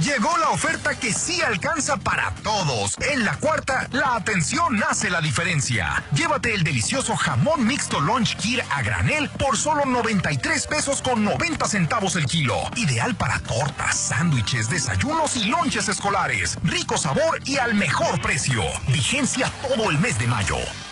Llegó la oferta que sí alcanza para todos. En la Cuarta, la atención hace la diferencia. Llévate el delicioso jamón mixto Lunch Kir a granel por solo 93 pesos con 90 centavos el kilo. Ideal para tortas, sándwiches, desayunos y lonches escolares. Rico sabor y al mejor precio. Vigencia todo el mes de mayo.